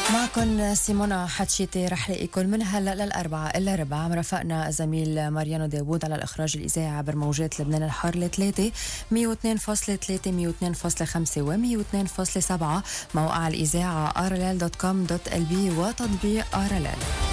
معكم سيمونا حتشيتي. رح لاقيكم من هلا للأربعة إلا ربع. مرافقنا الزميل ماريانو داوود على الإخراج الإذاعي عبر موجات لبنان الحار 3 102.3 102.5 و 102.7 موقع الإذاعة rll.com.lb وتطبيق RLL.